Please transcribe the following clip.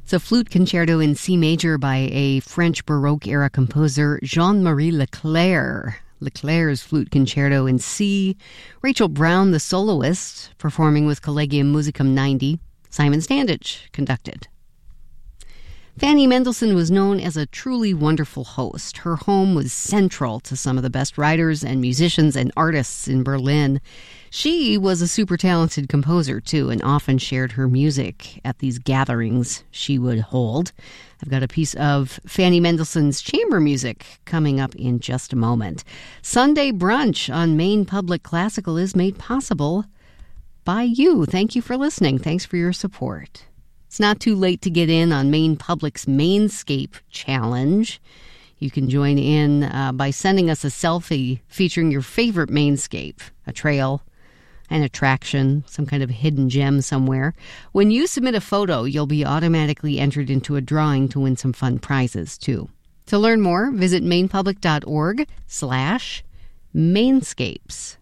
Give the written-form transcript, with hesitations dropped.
It's a flute concerto in C major by a French Baroque-era composer, Jean-Marie Leclerc. Leclerc's Flute Concerto in C. Rachel Brown, the soloist, performing with Collegium Musicum 90. Simon Standage conducted. Fanny Mendelssohn was known as a truly wonderful host. Her home was central to some of the best writers and musicians and artists in Berlin. She was a super talented composer, too, and often shared her music at these gatherings she would hold. I've got a piece of Fanny Mendelssohn's chamber music coming up in just a moment. Sunday Brunch on Maine Public Classical is made possible by you. Thank you for listening. Thanks for your support. It's not too late to get in on Maine Public's Mainscape Challenge. You can join in by sending us a selfie featuring your favorite Mainscape, a trail, an attraction, some kind of hidden gem somewhere. When you submit a photo, you'll be automatically entered into a drawing to win some fun prizes, too. To learn more, visit mainepublic.org/Mainscapes.